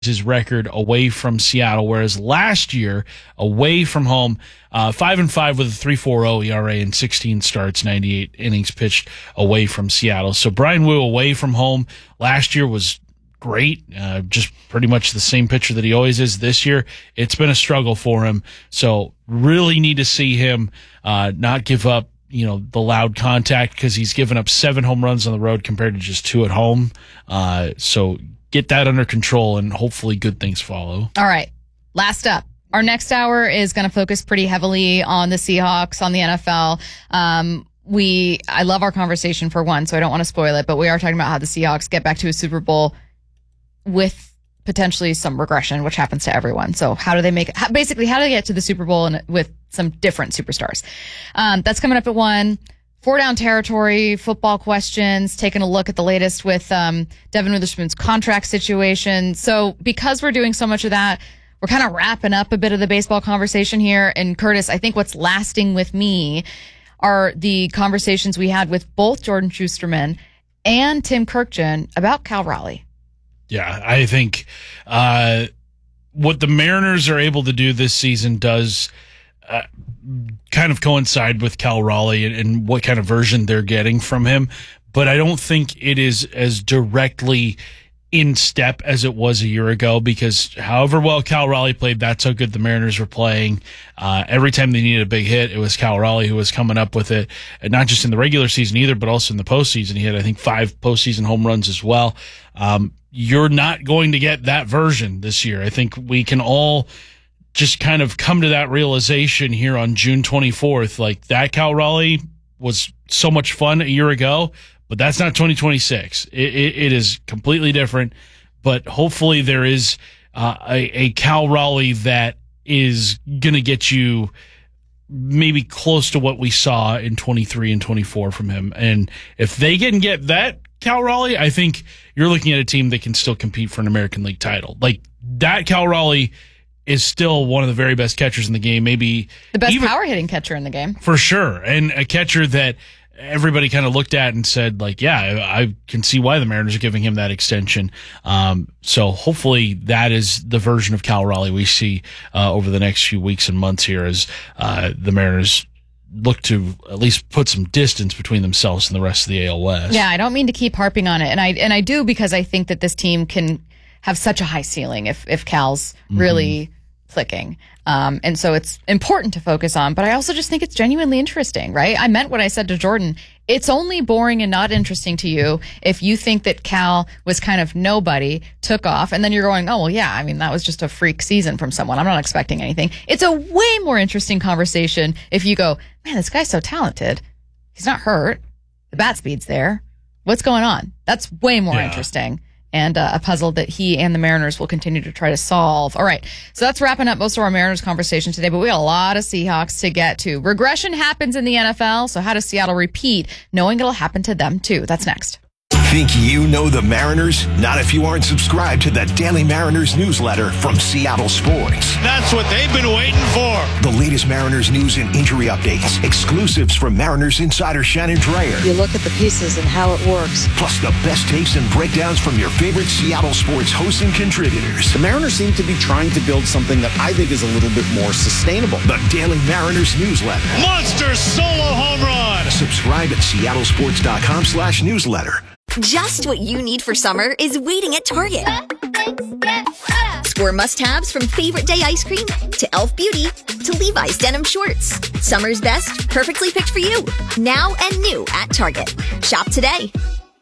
his record away from Seattle, whereas last year, away from home, 5-5 with a 3.40 ERA in 16 starts, 98 innings pitched away from Seattle. So Bryan Woo away from home last year was great, just pretty much the same pitcher that he always is this year. It's been a struggle for him, so really need to see him not give up the loud contact, because he's given up 7 home runs on the road compared to just 2 at home. So get that under control, and hopefully good things follow. All right. Last up. Our next hour is going to focus pretty heavily on the Seahawks, on the NFL. I love our conversation for one, so I don't want to spoil it, but we are talking about how the Seahawks get back to a Super Bowl with potentially some regression, which happens to everyone. So how do they make it? Basically, how do they get to the Super Bowl with some different superstars? That's coming up at 1. 4 Down Territory, football questions, taking a look at the latest with Devin Witherspoon's contract situation. So because we're doing so much of that, we're kind of wrapping up a bit of the baseball conversation here. And Curtis, I think what's lasting with me are the conversations we had with both Jordan Schusterman and Tim Kurkjian about Cal Raleigh. Yeah, I think what the Mariners are able to do this season does kind of coincide with Cal Raleigh and what kind of version they're getting from him. But I don't think it is as directly in step as it was a year ago, because however well Cal Raleigh played, that's how good the Mariners were playing. Every time they needed a big hit, it was Cal Raleigh who was coming up with it, and not just in the regular season either, but also in the postseason. He had, I think, 5 postseason home runs as well. You're not going to get that version this year. I think we can all just kind of come to that realization here on June 24th. Like, that Cal Raleigh was so much fun a year ago, but that's not 2026. It is completely different. But hopefully there is a Cal Raleigh that is going to get you maybe close to what we saw in 23 and 24 from him. And if they can get that Cal Raleigh, I think you're looking at a team that can still compete for an American League title. Like, that Cal Raleigh is still one of the very best catchers in the game, maybe the best power hitting catcher in the game. For sure. And a catcher that everybody kind of looked at and said, like, yeah, I can see why the Mariners are giving him that extension. So hopefully that is the version of Cal Raleigh we see over the next few weeks and months here as the Mariners look to at least put some distance between themselves and the rest of the AL West. Yeah, I don't mean to keep harping on it. And I do, because I think that this team can have such a high ceiling if Cal's really clicking. And so it's important to focus on, but I also just think it's genuinely interesting, right? I meant what I said to Jordan. It's only boring and not interesting to you if you think that Cal was kind of nobody, took off, and then you're going, oh, well, yeah, I mean, that was just a freak season from someone. I'm not expecting anything. It's a way more interesting conversation if you go, man, this guy's so talented. He's not hurt. The bat speed's there. What's going on? That's way more interesting. And a puzzle that he and the Mariners will continue to try to solve. All right, so that's wrapping up most of our Mariners conversation today, but we got a lot of Seahawks to get to. Regression happens in the NFL, so how does Seattle repeat, knowing it'll happen to them too? That's next. Think you know the Mariners? Not if you aren't subscribed to the Daily Mariners newsletter from Seattle Sports. That's what they've been waiting for. The latest Mariners news and injury updates, exclusives from Mariners insider Shannon Dreyer. You look at the pieces and how it works. Plus the best takes and breakdowns from your favorite Seattle sports hosts and contributors. The Mariners seem to be trying to build something that I think is a little bit more sustainable. The Daily Mariners newsletter. Monster solo home run. Subscribe at seattlesports.com/newsletter. Just what you need for summer is waiting at Target. Score must-haves from favorite day ice cream to Elf Beauty to Levi's denim shorts. Summer's best, perfectly picked for you. Now and new at Target. Shop today.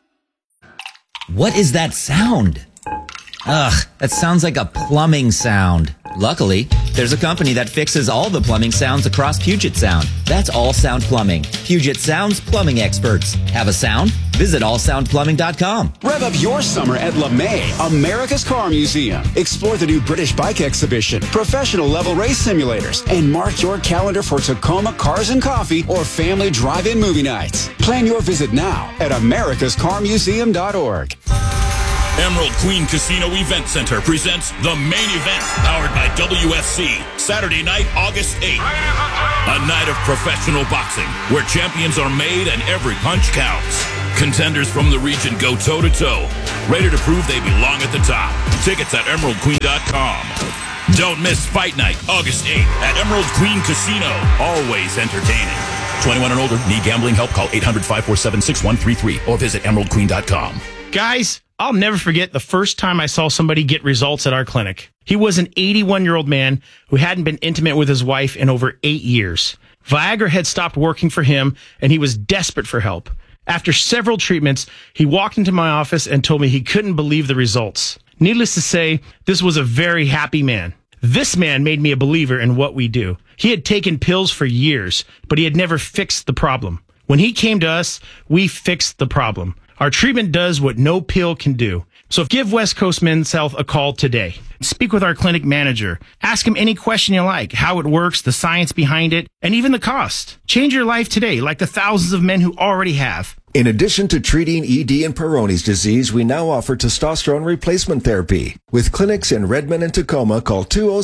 What is that sound? Ugh, that sounds like a plumbing sound. Luckily, there's a company that fixes all the plumbing sounds across Puget Sound. That's All Sound Plumbing. Puget Sound's plumbing experts. Have a sound? Visit allsoundplumbing.com. Rev up your summer at LeMay, America's Car Museum. Explore the new British bike exhibition, professional level race simulators, and mark your calendar for Tacoma Cars and Coffee or family drive-in movie nights. Plan your visit now at americascarmuseum.org. Emerald Queen Casino Event Center presents The Main Event, powered by WFC, Saturday night, August 8th. A night of professional boxing, where champions are made and every punch counts. Contenders from the region go toe-to-toe, ready to prove they belong at the top. Tickets at EmeraldQueen.com. Don't miss Fight Night, August 8th at Emerald Queen Casino. Always entertaining. 21 and older. Need gambling help? Call 800-547-6133 or visit EmeraldQueen.com. Guys, I'll never forget the first time I saw somebody get results at our clinic. He was an 81-year-old man who hadn't been intimate with his wife in over 8 years. Viagra had stopped working for him, and he was desperate for help. After several treatments, he walked into my office and told me he couldn't believe the results. Needless to say, this was a very happy man. This man made me a believer in what we do. He had taken pills for years, but he had never fixed the problem. When he came to us, we fixed the problem. Our treatment does what no pill can do. So give West Coast Men's Health a call today. Speak with our clinic manager. Ask him any question you like, how it works, the science behind it, and even the cost. Change your life today, like the thousands of men who already have. In addition to treating ED and Peyronie's disease, we now offer testosterone replacement therapy. With clinics in Redmond and Tacoma, call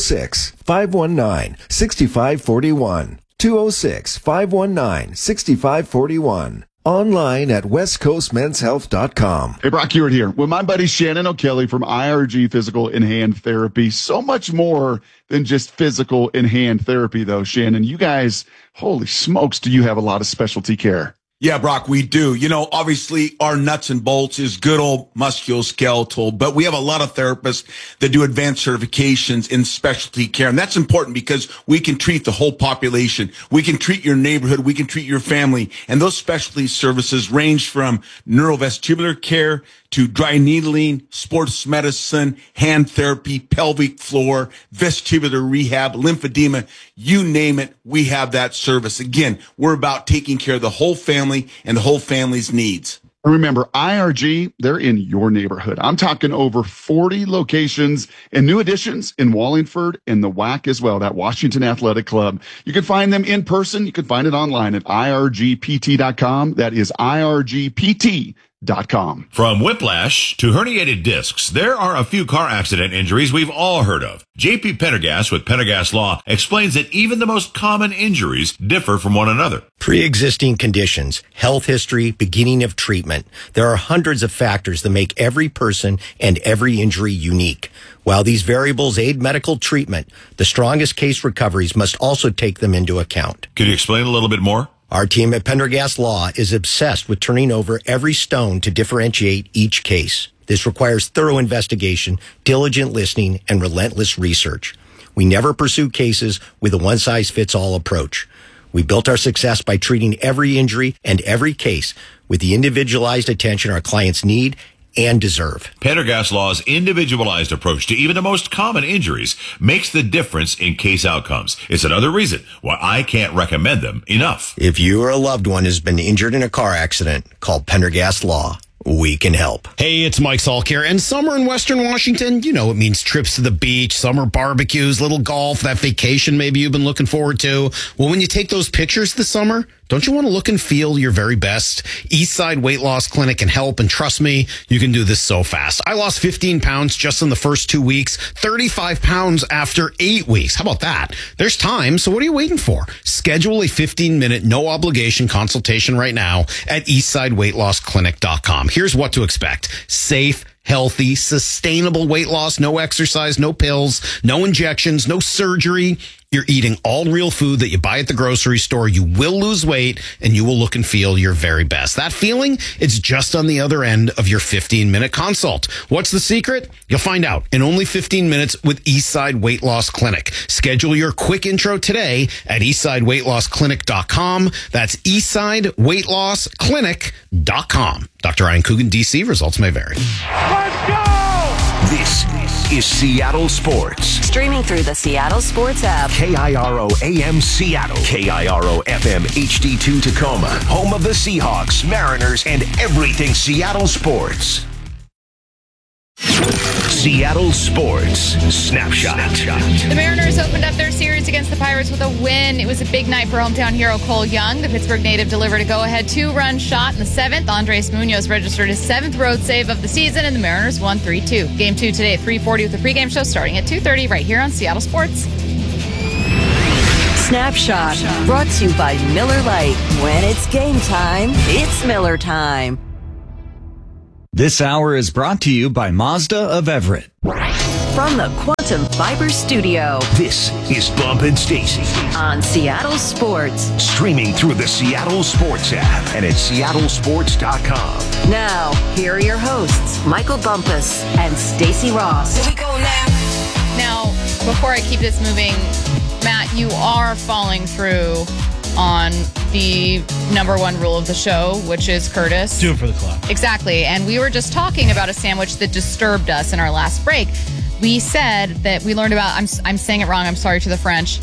206-519-6541. 206-519-6541. Online at westcoastmenshealth.com. Hey, Brock Hewitt here with my buddy Shannon O'Kelly from IRG Physical and Hand Therapy. So much more than just physical and hand therapy, though, Shannon. You guys, holy smokes, do you have a lot of specialty care? Yeah, Brock, we do. You know, obviously our nuts and bolts is good old musculoskeletal, but we have a lot of therapists that do advanced certifications in specialty care. And that's important because we can treat the whole population. We can treat your neighborhood. We can treat your family. And those specialty services range from neurovestibular care to dry needling, sports medicine, hand therapy, pelvic floor, vestibular rehab, lymphedema, you name it, we have that service. Again, we're about taking care of the whole family and the whole family's needs. Remember, IRG, they're in your neighborhood. I'm talking over 40 locations and new additions in Wallingford and the WAC as well, that Washington Athletic Club. You can find them in person. You can find it online at irgpt.com. That is irgpt.com. From whiplash to herniated discs, there are a few car accident injuries we've all heard of. JP Pendergast with Pendergast Law explains that even the most common injuries differ from one another. Pre-existing conditions, health history, beginning of treatment. There are hundreds of factors that make every person and every injury unique. While these variables aid medical treatment, the strongest case recoveries must also take them into account. Can you explain a little bit more? Our team at Pendergast Law is obsessed with turning over every stone to differentiate each case. This requires thorough investigation, diligent listening, and relentless research. We never pursue cases with a one-size-fits-all approach. We built our success by treating every injury and every case with the individualized attention our clients need and deserve. Pendergast Law's individualized approach to even the most common injuries makes the difference in case outcomes. It's another reason why I can't recommend them enough. If you or a loved one has been injured in a car accident, call Pendergast Law. We can help. Hey, it's Mike Salk here. And summer in Western Washington, you know, it means trips to the beach, summer barbecues, little golf, that vacation maybe you've been looking forward to. Well, when you take those pictures this summer, don't you want to look and feel your very best? Eastside Weight Loss Clinic can help, and trust me, you can do this so fast. I lost 15 pounds just in the first 2 weeks, 35 pounds after 8 weeks. How about that? There's time, so what are you waiting for? Schedule a 15-minute, no-obligation consultation right now at eastsideweightlossclinic.com. Here's what to expect. Safe, healthy, sustainable weight loss, no exercise, no pills, no injections, no surgery. You're eating all real food that you buy at the grocery store. You will lose weight and you will look and feel your very best. That feeling, it's just on the other end of your 15-minute consult. What's the secret? You'll find out in only 15 minutes with Eastside Weight Loss Clinic. Schedule your quick intro today at eastsideweightlossclinic.com. That's eastsideweightlossclinic.com. Dr. Ryan Coogan, D.C. Results may vary. Let's go! This is Seattle Sports. Streaming through the Seattle Sports app. KIRO AM Seattle. KIRO FM HD2 Tacoma. Home of the Seahawks, Mariners, and everything Seattle sports. Seattle Sports Snapshot. The Mariners opened up their series against the Pirates with a win. It was a big night for hometown hero Cole Young. The Pittsburgh native delivered a go-ahead 2-run shot in the 7th. Andres Munoz registered his 7th road save of the season, and the Mariners won 3-2. Game 2 today at 3:40 with the pregame show starting at 2:30 right here on Seattle Sports. Snapshot brought to you by Miller Lite. When it's game time, it's Miller time. This hour is brought to you by Mazda of Everett. From the Quantum Fiber Studio. This is Bump and Stacy on Seattle Sports. Streaming through the Seattle Sports app and at seattlesports.com. Now, here are your hosts, Michael Bumpus and Stacy Ross. Here we go now, before I keep this moving, Matt, you are falling through on the number one rule of the show, which is Curtis. Do it for the club. Exactly. And we were just talking about a sandwich that disturbed us in our last break. We said that we learned about, I'm saying it wrong, I'm sorry to the French,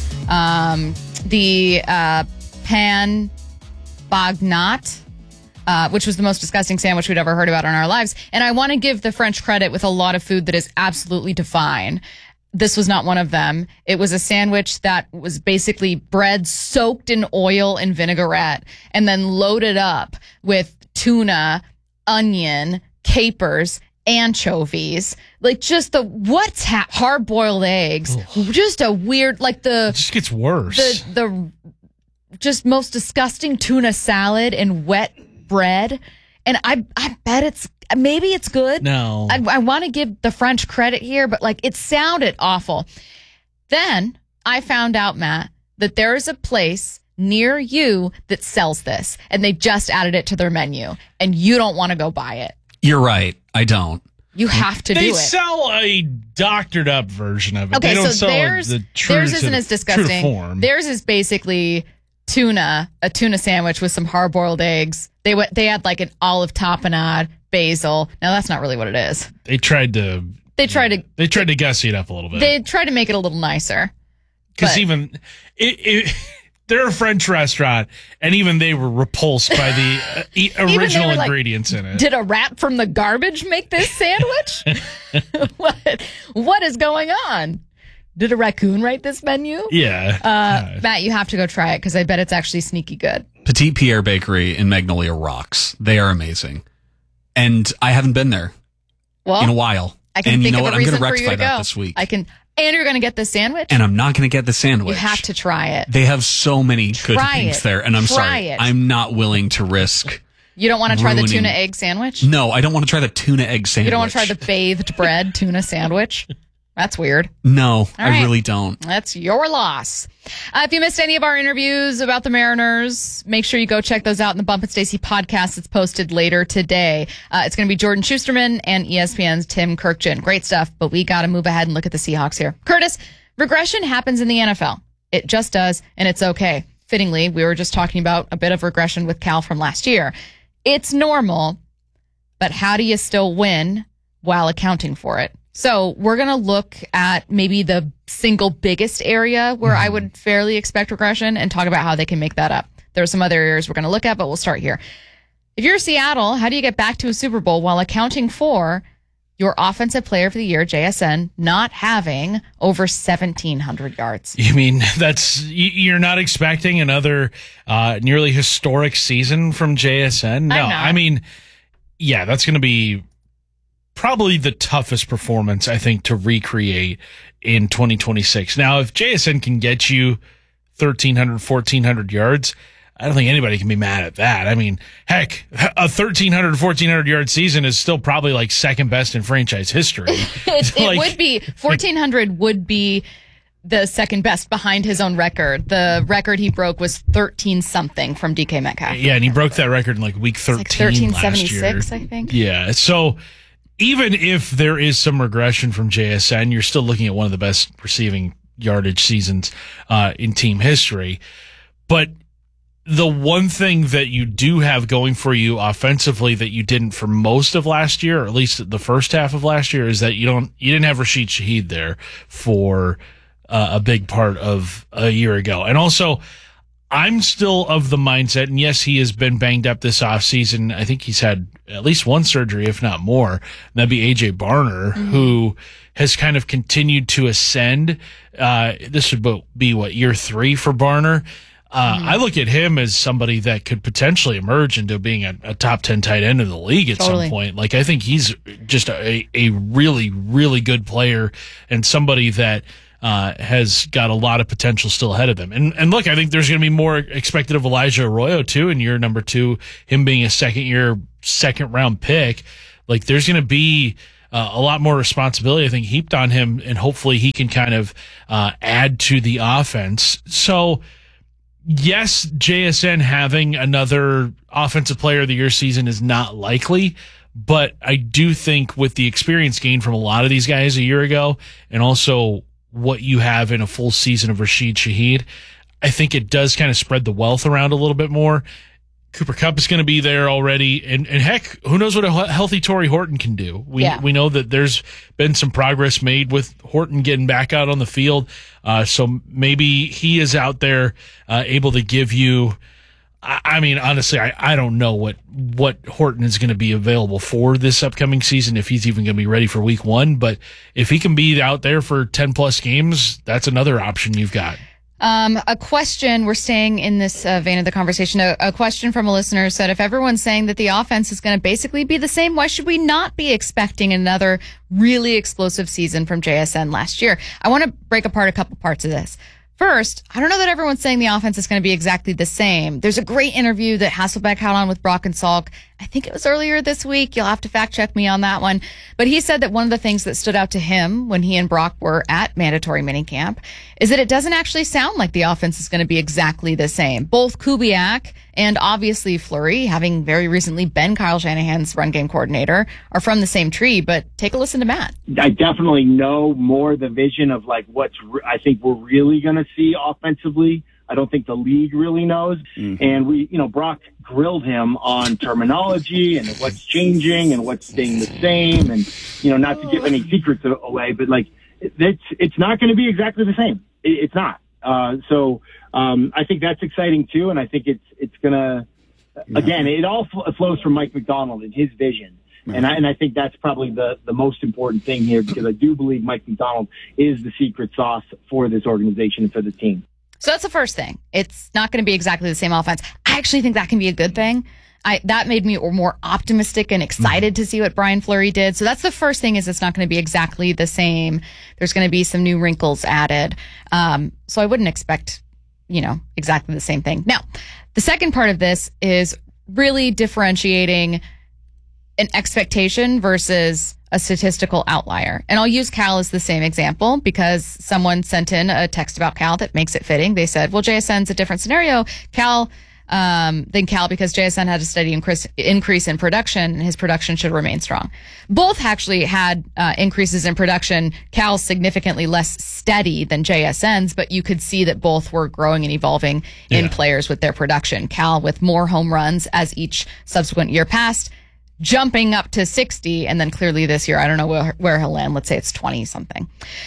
the pan bagnat, which was the most disgusting sandwich we'd ever heard about in our lives. And I want to give the French credit with a lot of food that is absolutely divine. This was not one of them. It was a sandwich that was basically bread soaked in oil and vinaigrette and then loaded up with tuna, onion, capers, anchovies, like just hard-boiled eggs. Ugh. Just a weird, like it just gets worse. The just most disgusting tuna salad and wet bread. And I bet maybe it's good. No. I want to give the French credit here, but it sounded awful. Then I found out, Matt, that there is a place near you that sells this, and they just added it to their menu, and you don't want to go buy it. You're right. I don't. You have to do it. They sell a doctored up version of it. Okay, they don't so sell the true theirs isn't as disgusting. Form. Theirs is basically a tuna sandwich with some hard-boiled eggs. They had an olive tapenade, basil. Now that's not really what it is. They tried to gussy it up a little bit. They tried to make it a little nicer. Because even they're a French restaurant, and even they were repulsed by the original ingredients in it. Did a rat from the garbage make this sandwich? What is going on? Did a raccoon write this menu? Yeah. Matt, you have to go try it because I bet it's actually sneaky good. Petit Pierre Bakery in Magnolia rocks. They are amazing. And I haven't been there in a while. I can and think you know of what? a I'm reason going to for you rectify to go. that this week. And you're going to get the sandwich? And I'm not going to get the sandwich. You have to try it. They have so many good things there. And I'm sorry. I'm not willing to risk. You don't want to try the tuna egg sandwich? No, I don't want to try the tuna egg sandwich. You don't want to try the bathed bread tuna sandwich? That's weird. No, I really don't. That's your loss. If you missed any of our interviews about the Mariners, make sure you go check those out in the Bump and Stacy podcast. It's posted later today. It's going to be Jordan Schusterman and ESPN's Tim Kirkjian. Great stuff, but we got to move ahead and look at the Seahawks here. Curtis, regression happens in the NFL. It just does, and it's okay. Fittingly, we were just talking about a bit of regression with Cal from last year. It's normal, but how do you still win while accounting for it? So we're going to look at maybe the single biggest area where I would fairly expect regression and talk about how they can make that up. There are some other areas we're going to look at, but we'll start here. If you're Seattle, how do you get back to a Super Bowl while accounting for your offensive player of the year, JSN, not having over 1,700 yards? You mean you're not expecting another nearly historic season from JSN? No, I mean, yeah, that's going to be probably the toughest performance, I think, to recreate in 2026. Now, if JSN can get you 1,300, 1,400 yards, I don't think anybody can be mad at that. I mean, heck, a 1,300, 1,400 yard season is still probably second best in franchise history. It would be. 1,400 would be the second best behind his own record. The record he broke was 13-something from DK Metcalf. Yeah, and he broke that record in week 13 1376, last year. I think. Yeah, so even if there is some regression from JSN, you're still looking at one of the best receiving yardage seasons in team history. But the one thing that you do have going for you offensively that you didn't for most of last year, or at least the first half of last year, is that you didn't have Rashid Shaheed there for a big part of a year ago. And also, I'm still of the mindset, and yes, he has been banged up this offseason. I think he's had at least one surgery, if not more. That'd be AJ Barner, who has kind of continued to ascend. This would be year 3 for Barner. I look at him as somebody that could potentially emerge into being a top 10 tight end in the league at some point. I think he's just a really, really good player and somebody that has got a lot of potential still ahead of them. And look, I think there's going to be more expected of Elijah Arroyo too in year number 2, him being a second round pick. Like there's going to be a lot more responsibility, I think, heaped on him, and hopefully he can kind of add to the offense. So, yes, JSN having another Offensive Player of the Year season is not likely, but I do think with the experience gained from a lot of these guys a year ago, and also what you have in a full season of Rashid Shaheed, I think it does kind of spread the wealth around a little bit more. Cooper Kupp is going to be there already. And heck, who knows what a healthy Torrey Horton can do. We know that there's been some progress made with Horton getting back out on the field. So maybe he is out there able to give you, I mean, honestly, I don't know what Horton is going to be available for this upcoming season, if he's even going to be ready for week 1. But if he can be out there for 10 plus games, that's another option you've got. A question, we're staying in this vein of the conversation, a question from a listener said, if everyone's saying that the offense is going to basically be the same, why should we not be expecting another really explosive season from JSN last year? I want to break apart a couple parts of this. First, I don't know that everyone's saying the offense is going to be exactly the same. There's a great interview that Hasselbeck had on with Brock and Salk. I think it was earlier this week. You'll have to fact check me on that one. But he said that one of the things that stood out to him when he and Brock were at mandatory minicamp is that it doesn't actually sound like the offense is going to be exactly the same. Both Kubiak and obviously Fleury, having very recently been Kyle Shanahan's run game coordinator, are from the same tree. But take a listen to Matt. I definitely know more the vision of like I think we're really going to see offensively. I don't think the league really knows. Mm-hmm. And Brock grilled him on terminology and what's changing and what's staying the same. And, not to give any secrets away, but like, it's not going to be exactly the same. It's not. So I think that's exciting too. And I think it's going to, again, it all flows from Mike Macdonald and his vision. Mm-hmm. And I think that's probably the most important thing here, because I do believe Mike Macdonald is the secret sauce for this organization and for the team. So that's the first thing. It's not going to be exactly the same offense. I actually think that can be a good thing. That made me more optimistic and excited to see what Brian Fleury did. So that's the first thing, is it's not going to be exactly the same. There's going to be some new wrinkles added. So I wouldn't expect, exactly the same thing. Now, the second part of this is really differentiating an expectation versus a statistical outlier. And I'll use Cal as the same example because someone sent in a text about Cal that makes it fitting. They said, well, JSN's a different scenario than Cal because JSN had a steady increase in production and his production should remain strong. Both actually had increases in production. Cal's significantly less steady than JSN's, but you could see that both were growing and evolving in players with their production. Cal with more home runs as each subsequent year passed, jumping up to 60, and then clearly this year, I don't know where he'll land. Let's say it's 20 something.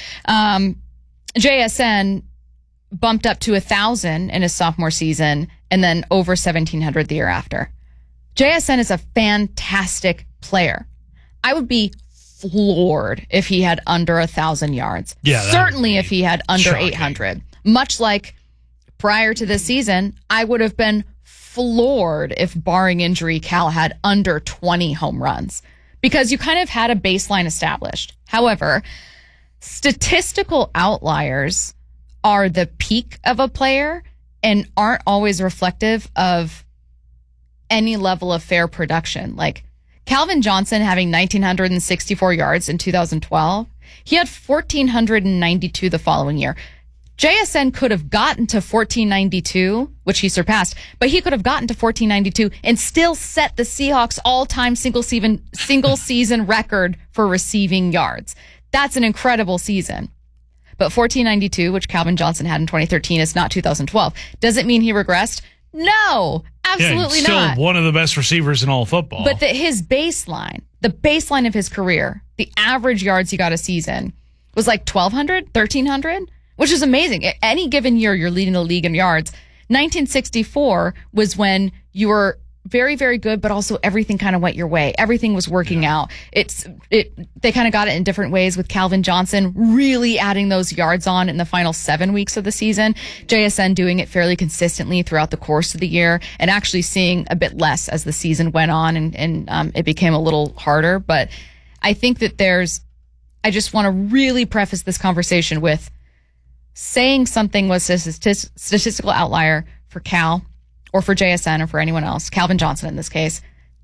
JSN bumped up to 1,000 in his sophomore season, and then over 1,700 the year after. JSN is a fantastic player. I would be floored if he had under 1,000 yards. Yeah, certainly if he had under shocking. 800. Much like prior to this season, I would have been floored if, barring injury, Cal had under 20 home runs, because you kind of had a baseline established. However, statistical outliers are the peak of a player and aren't always reflective of any level of fair production. Like Calvin Johnson having 1,964 yards in 2012, he had 1,492 the following year. JSN could have gotten to 1,492, which he surpassed, but he could have gotten to 1,492 and still set the Seahawks all-time single season record for receiving yards. That's an incredible season. But 1,492, which Calvin Johnson had in 2013, is not 2012. Does it mean he regressed? No, absolutely still not. Still one of the best receivers in all of football. But his baseline, the baseline of his career, the average yards he got a season was like 1,200, 1,300, which is amazing. Any given year, you're leading the league in yards. 1964 was when you were very, very good, but also everything kind of went your way. Everything was working out. They kind of got it in different ways, with Calvin Johnson really adding those yards on in the final 7 weeks of the season. JSN doing it fairly consistently throughout the course of the year, and actually seeing a bit less as the season went on and it became a little harder. But I think that I just want to really preface this conversation with saying something was a statistical outlier for Cal or for JSN or for anyone else, Calvin Johnson in this case,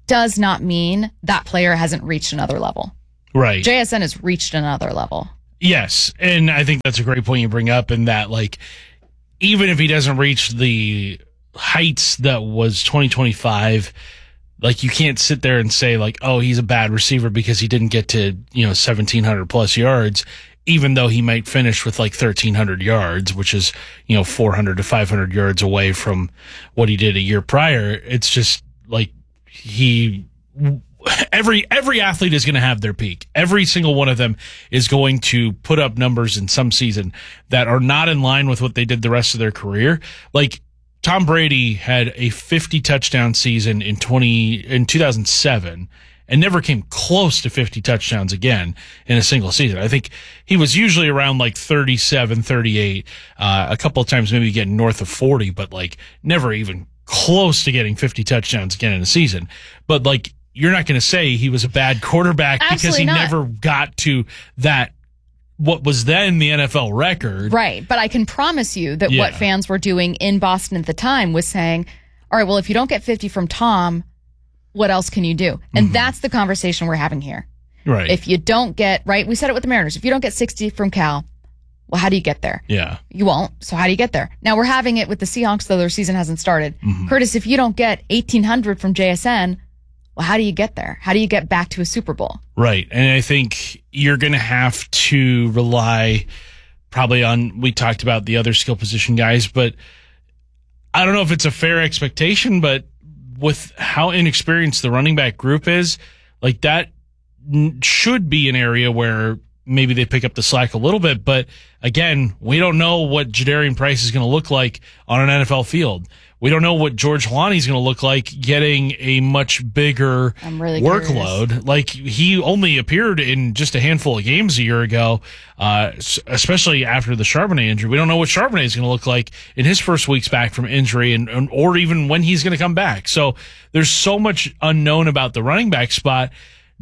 does not mean that player hasn't reached another level. Right. JSN has reached another level. Yes, and I think that's a great point you bring up in that, like, even if he doesn't reach the heights that was 2025, like, you can't sit there and say, like, oh, he's a bad receiver because he didn't get to, 1,700 plus yards, even though he might finish with like 1,300 yards, which is, 400 to 500 yards away from what he did a year prior. It's just like every athlete is going to have their peak. Every single one of them is going to put up numbers in some season that are not in line with what they did the rest of their career. Like, Tom Brady had a 50 touchdown season in 2007 and never came close to 50 touchdowns again in a single season. I think he was usually around like 37, 38, a couple of times maybe getting north of 40, but like never even close to getting 50 touchdowns again in a season. But like, you're not going to say he was a bad quarterback because he never got to that, what was then the NFL record. Right. But I can promise you that what fans were doing in Boston at the time was saying, all right, well, if you don't get 50 from Tom, what else can you do? And that's the conversation we're having here. Right. If you don't get, right, we said it with the Mariners, if you don't get 60 from Cal, well, how do you get there? Yeah. You won't. So how do you get there? Now we're having it with the Seahawks, though their season hasn't started. Curtis, if you don't get 1,800 from JSN, well, how do you get there? How do you get back to a Super Bowl? Right. And I think you're going to have to rely probably on, we talked about the other skill position guys, but I don't know if it's a fair expectation, but with how inexperienced the running back group is, like, that should be an area where maybe they pick up the slack a little bit. But again, we don't know what Jadarian Price is going to look like on an NFL field. We don't know what George Holani is going to look like getting a much bigger workload. Curious. Like, he only appeared in just a handful of games a year ago, especially after the Charbonnet injury. We don't know what Charbonnet is going to look like in his first weeks back from injury or even when he's going to come back. So there's so much unknown about the running back spot.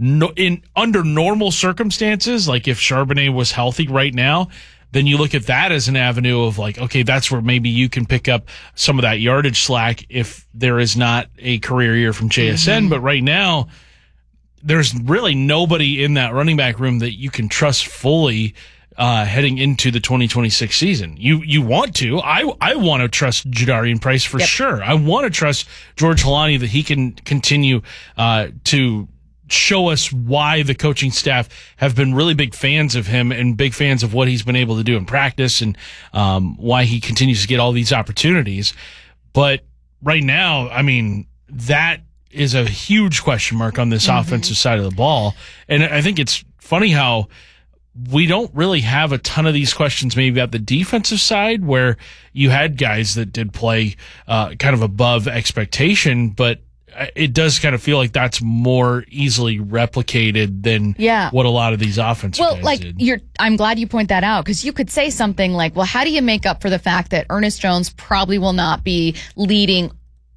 Under normal circumstances, like if Charbonnet was healthy right now, then you look at that as an avenue of like, okay, that's where maybe you can pick up some of that yardage slack if there is not a career year from JSN. But right now, there's really nobody in that running back room that you can trust fully heading into the 2026 season. You want to. I want to trust Jadarian Price for sure. I want to trust George Holani that he can continue to show us why the coaching staff have been really big fans of him and big fans of what he's been able to do in practice and why he continues to get all these opportunities. But right now, I mean, that is a huge question mark on this offensive side of the ball. And I think it's funny how we don't really have a ton of these questions maybe at the defensive side, where you had guys that did play kind of above expectation, but it does kind of feel like that's more easily replicated than what a lot of these offensive guys did. I'm glad you point that out, because you could say something like, well, how do you make up for the fact that Ernest Jones probably will not be leading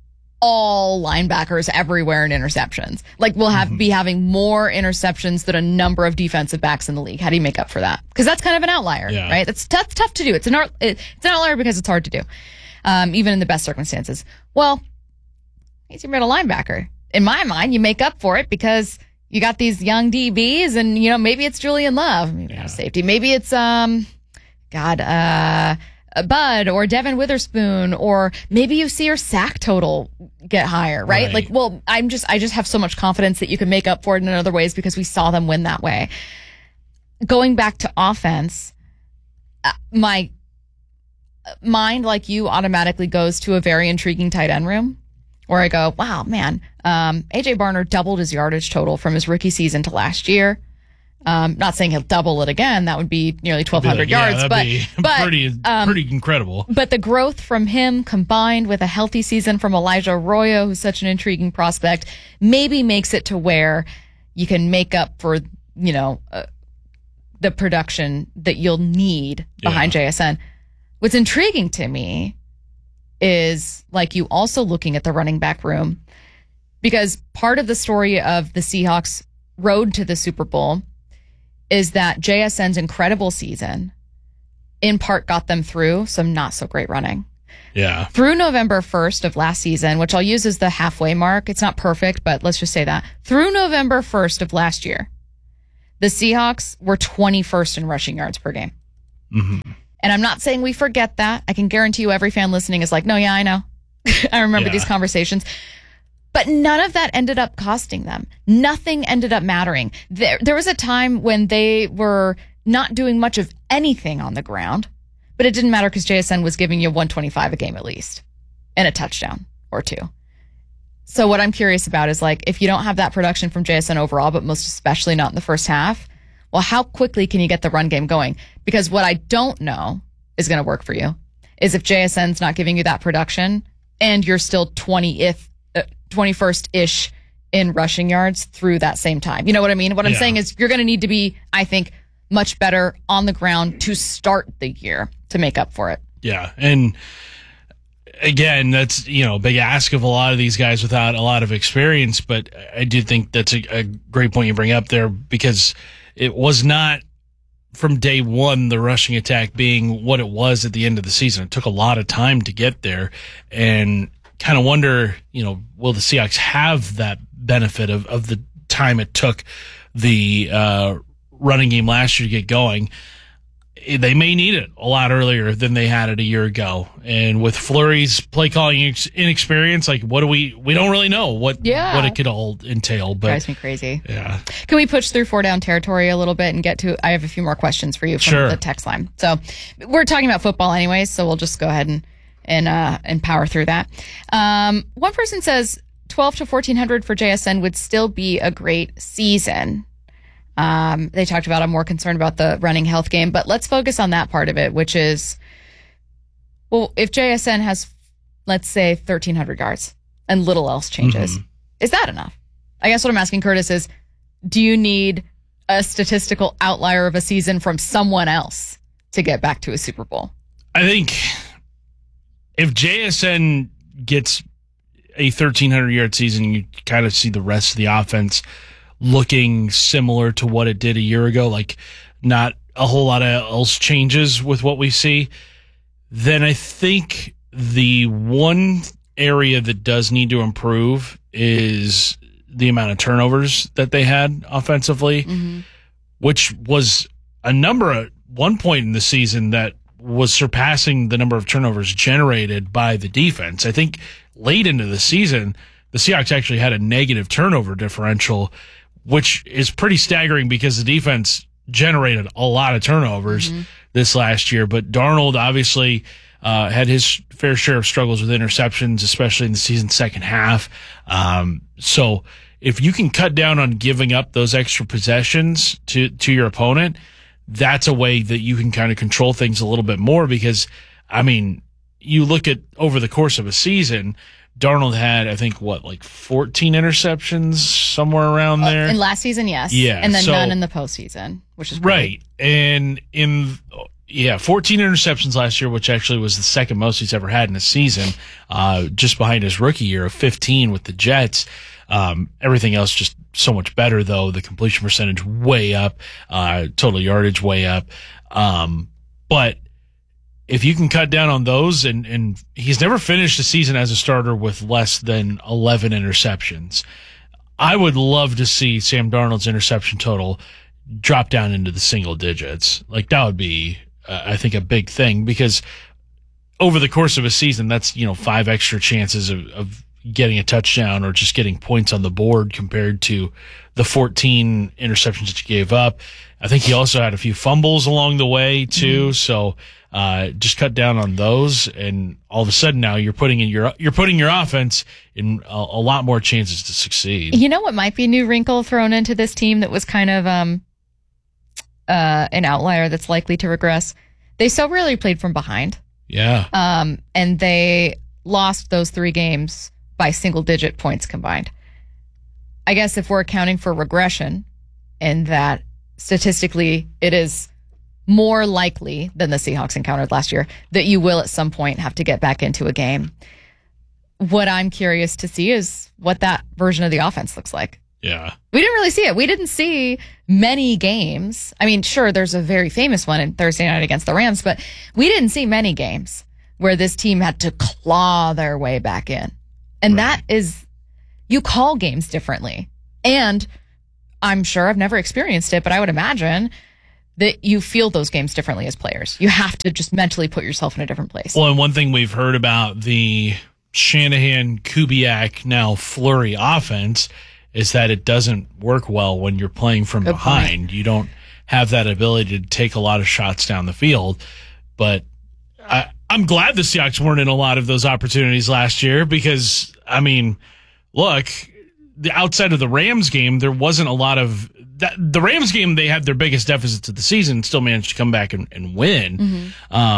all linebackers everywhere in interceptions? Like, we'll be having more interceptions than a number of defensive backs in the league. How do you make up for that? Because that's kind of an outlier, right? That's tough to do. It's an outlier because it's hard to do, even in the best circumstances. Well, he's your middle linebacker. In my mind, you make up for it because you got these young DBs, and maybe it's Julian Love, maybe not a safety, maybe it's Bud or Devin Witherspoon, or maybe you see your sack total get higher, right? Like, well, I just have so much confidence that you can make up for it in other ways because we saw them win that way. Going back to offense, my mind, like you, automatically goes to a very intriguing tight end room, where I go, wow, man, AJ Barner doubled his yardage total from his rookie season to last year. Not saying he'll double it again. That would be nearly 1,200 yards, but pretty incredible. But the growth from him, combined with a healthy season from Elijah Arroyo, who's such an intriguing prospect, maybe makes it to where you can make up for, the production that you'll need behind JSN. What's intriguing to me is, like, you also looking at the running back room, because part of the story of the Seahawks' road to the Super Bowl is that JSN's incredible season in part got them through some not so great running. Yeah. Through November 1st of last season, which I'll use as the halfway mark. It's not perfect, but let's just say that. Through November 1st of last year, the Seahawks were 21st in rushing yards per game. Mm-hmm. And I'm not saying we forget that. I can guarantee you every fan listening is like, no, yeah, I know. I remember these conversations. But none of that ended up costing them. Nothing ended up mattering. There was a time when they were not doing much of anything on the ground, but it didn't matter because JSN was giving you 125 a game at least and a touchdown or two. So what I'm curious about is, like, if you don't have that production from JSN overall, but most especially not in the first half, well, how quickly can you get the run game going? Because what I don't know is going to work for you is if JSN's not giving you that production and you're still 21st-ish in rushing yards through that same time. You know what I mean? What I'm saying is you're going to need to be, I think, much better on the ground to start the year to make up for it. Yeah. And again, that's, a big ask of a lot of these guys without a lot of experience, but I do think that's a great point you bring up there, because it was not from day one the rushing attack being what it was at the end of the season. It took a lot of time to get there, and kind of wonder, will the Seahawks have that benefit of the time it took the running game last year to get going? They may need it a lot earlier than they had it a year ago. And with Fleury's play calling inexperience, like, we don't really know what it could all entail. But drives me crazy. Yeah. Can we push through 4 down territory a little bit and get to, I have a few more questions for you from the text line. So we're talking about football anyways, so we'll just go ahead and power through that. One person says 12 to 1,400 for JSN would still be a great season. They talked about, I'm more concerned about the running health game, but let's focus on that part of it, which is, well, if JSN has, let's say, 1,300 yards and little else changes, is that enough? I guess what I'm asking, Curtis, is do you need a statistical outlier of a season from someone else to get back to a Super Bowl? I think if JSN gets a 1,300-yard season, you kind of see the rest of the offense looking similar to what it did a year ago, like not a whole lot else changes with what we see, then I think the one area that does need to improve is the amount of turnovers that they had offensively, which was a number at one point in the season that was surpassing the number of turnovers generated by the defense. I think late into the season, the Seahawks actually had a negative turnover differential, which is pretty staggering because the defense generated a lot of turnovers this last year. But Darnold obviously had his fair share of struggles with interceptions, especially in the season's second half. So if you can cut down on giving up those extra possessions to your opponent, that's a way that you can kind of control things a little bit more, because, I mean, you look at over the course of a season, Darnold had, I think, 14 interceptions, somewhere around there. In last season, yes. Yeah. And then none in the postseason, which is right. And 14 interceptions last year, which actually was the second most he's ever had in a season, just behind his rookie year of 15 with the Jets. Everything else just so much better, though. The completion percentage way up, total yardage way up. But if you can cut down on those, and he's never finished a season as a starter with less than 11 interceptions. I would love to see Sam Darnold's interception total drop down into the single digits. Like, that would be, I think, a big thing, because over the course of a season, that's, 5 extra chances of getting a touchdown or just getting points on the board compared to the 14 interceptions that you gave up. I think he also had a few fumbles along the way too. So, just cut down on those, and all of a sudden now you're putting your offense in a lot more chances to succeed. You know what might be a new wrinkle thrown into this team that was kind of an outlier that's likely to regress? They so rarely played from behind. Yeah. And they lost those 3 games by single-digit points combined. I guess if we're accounting for regression, and that statistically it is more likely than the Seahawks encountered last year that you will at some point have to get back into a game. What I'm curious to see is what that version of the offense looks like. Yeah. We didn't really see it. We didn't see many games. I mean, sure, there's a very famous one in Thursday night against the Rams, but we didn't see many games where this team had to claw their way back in. And that is, you call games differently. And I'm sure I've never experienced it, but I would imagine that you feel those games differently as players. You have to just mentally put yourself in a different place. Well, and one thing we've heard about the Shanahan, Kubiak, now Fleury offense is that it doesn't work well when you're playing from behind. You don't have that ability to take a lot of shots down the field. But I'm glad the Seahawks weren't in a lot of those opportunities last year because, I mean, look, the outside of the Rams game, there wasn't a lot of that. The Rams game, they had their biggest deficits of the season and still managed to come back and win.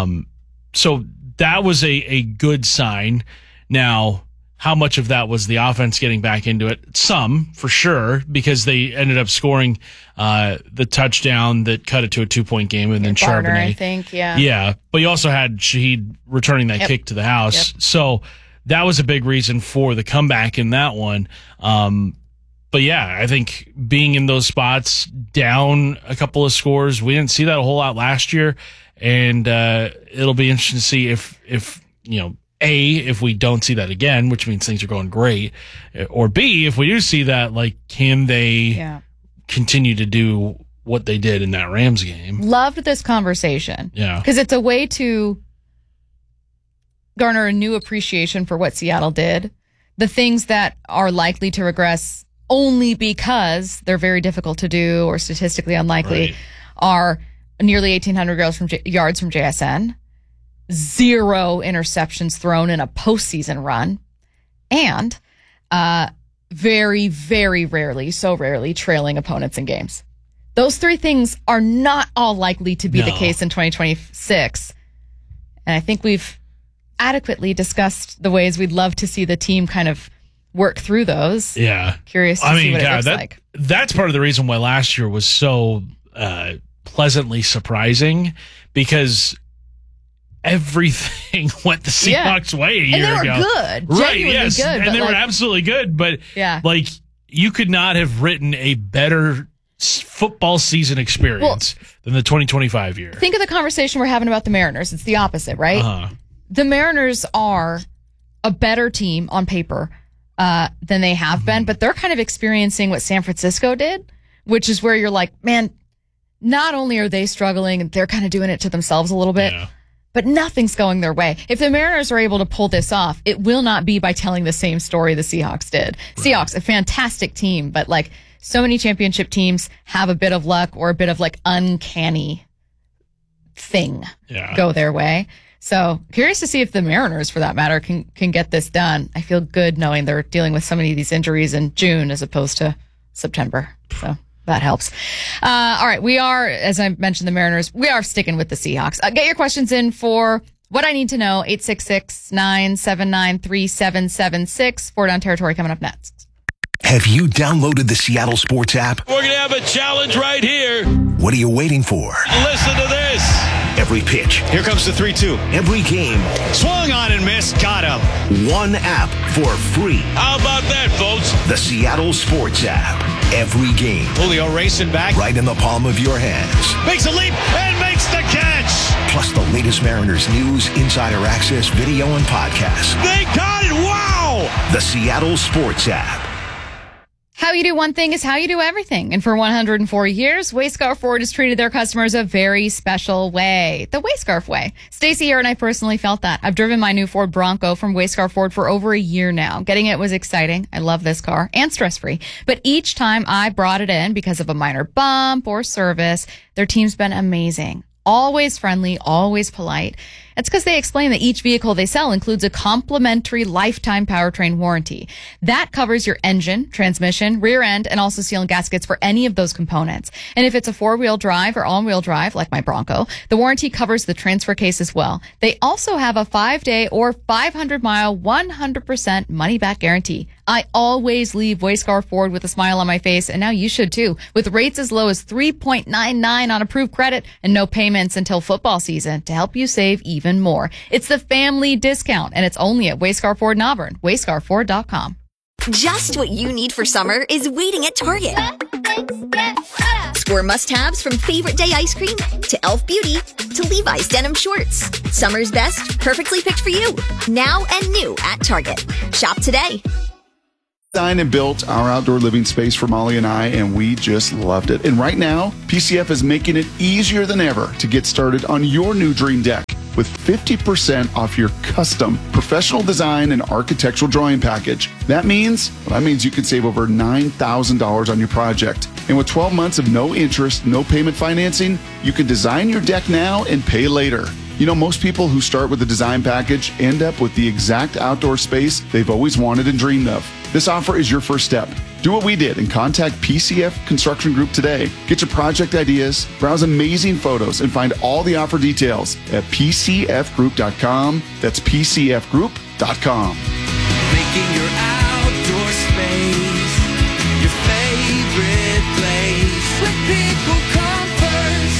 So that was a good sign. Now, how much of that was the offense getting back into it? Some, for sure, because they ended up scoring the touchdown that cut it to a 2-point game, and then Barner, Charbonnet. I think, yeah. Yeah, but you also had Shaheed returning that kick to the house. So that was a big reason for the comeback in that one. But yeah, I think being in those spots, down a couple of scores, we didn't see that a whole lot last year, and it'll be interesting to see if you know, if we don't see that again, which means things are going great, or B, if we do see that, like, can they continue to do what they did in that Rams game? Loved this conversation. Yeah. Because it's a way to garner a new appreciation for what Seattle did. The things that are likely to regress only because they're very difficult to do or statistically unlikely are nearly 1,800 yards from JSN, 0 interceptions thrown in a postseason run, and very, very rarely, so rarely, trailing opponents in games. Those 3 things are not all likely to be the case in 2026. And I think we've adequately discussed the ways we'd love to see the team kind of work through those. Yeah. Curious to see what it looks like. That's part of the reason why last year was so pleasantly surprising, because everything went the Seahawks way a year ago. And they were good. Right, Genuinely yes. good. And they were absolutely good, but like, you could not have written a better football season experience than the 2025 year. Think of the conversation we're having about the Mariners. It's the opposite, right? The Mariners are a better team on paper than they have been, but they're kind of experiencing what San Francisco did, which is where you're like, man, not only are they struggling, and they're kind of doing it to themselves a little bit, but nothing's going their way. If the Mariners are able to pull this off, it will not be by telling the same story the Seahawks did. Seahawks, a fantastic team, but like so many championship teams have a bit of luck or a bit of like uncanny thing go their way. So curious to see if the Mariners, for that matter, can get this done. I feel good knowing they're dealing with so many of these injuries in June as opposed to September. So that helps. All right. We are, as I mentioned, the Mariners, we are sticking with the Seahawks. Get your questions in for What I Need to Know, 866-979-3776. 4 Down Territory coming up next. Have you downloaded the Seattle Sports app? We're going to have a challenge right here. What are you waiting for? Listen to this. Every pitch. Here comes the 3-2. Every game. Swung on and missed. Got him. One app for free. How about that, folks? The Seattle Sports app. Every game. Julio racing back. Right in the palm of your hands. Makes a leap and makes the catch. Plus the latest Mariners news, insider access, video, and podcasts. They got it. Wow. The Seattle Sports app. How you do one thing is how you do everything. And for 104 years, Wayscar Ford has treated their customers a very special way. The Wayscar way. Stacey here and I personally felt that. I've driven my new Ford Bronco from Wayscar Ford for over a year now. Getting it was exciting. I love this car and stress-free. But each time I brought it in because of a minor bump or service, their team's been amazing. Always friendly, always polite. It's because they explain that each vehicle they sell includes a complimentary lifetime powertrain warranty. That covers your engine, transmission, rear end, and also seal and gaskets for any of those components. And if it's a 4-wheel drive or all-wheel drive, like my Bronco, the warranty covers the transfer case as well. They also have a 5-day or 500-mile, 100% money-back guarantee. I always leave Wayscar Ford with a smile on my face, and now you should too. With rates as low as 3.99 on approved credit and no payments until football season to help you save even more. It's the family discount, and it's only at Wayscar Ford in Auburn. WayscarFord.com. Just what you need for summer is waiting at Target. Explore must-haves from Favorite Day ice cream to Elf Beauty to Levi's denim shorts. Summer's best, perfectly picked for you. Now and new at Target. Shop today. Designed and built our outdoor living space for Molly and I, and we just loved it. And right now, PCF is making it easier than ever to get started on your new dream deck with 50% off your custom professional design and architectural drawing package. That means you can save over $9,000 on your project. And with 12 months of no interest, no payment financing, you can design your deck now and pay later. You know, most people who start with a design package end up with the exact outdoor space they've always wanted and dreamed of. This offer is your first step. Do what we did and contact PCF Construction Group today. Get your project ideas, browse amazing photos, and find all the offer details at PCFgroup.com. That's PCFgroup.com. Making your outdoor space your favorite place. Let people come first.